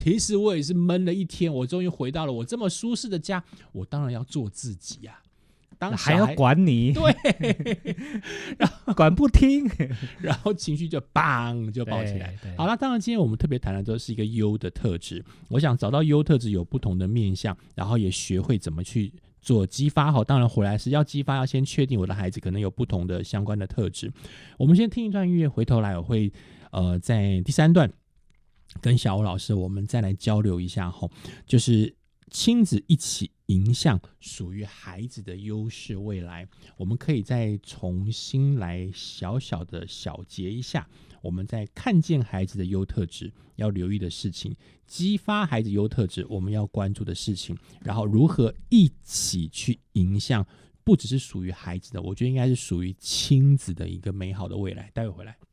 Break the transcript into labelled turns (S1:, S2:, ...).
S1: 其实我也是闷了一天，我终于回到了我这么舒适的家，我当然要做自己啊。当
S2: 还要管你，
S1: 对，
S2: 管不听，
S1: 然后情绪就砰就爆起来。好了，当然今天我们特别谈的都是一个优的特质。我想找到优特质有不同的面向，然后也学会怎么去做激发。好，当然回来是要激发，要先确定我的孩子可能有不同的相关的特质。我们先听一段音乐，回头来我会在第3段跟小欧老师我们再来交流一下吼，就是亲子一起迎向属于孩子的优势未来，我们可以再重新来小小的小结一下，我们在看见孩子的优特质要留意的事情，激发孩子优特质我们要关注的事情，然后如何一起去迎向不只是属于孩子的，我觉得应该是属于亲子的一个美好的未来。待会回来。